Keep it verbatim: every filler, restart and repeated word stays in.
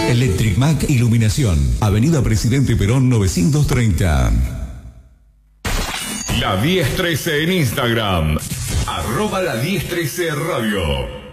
Electric Mac Iluminación, Avenida Presidente Perón novecientos treinta. La diez trece en Instagram. Arroba la diez trece Radio.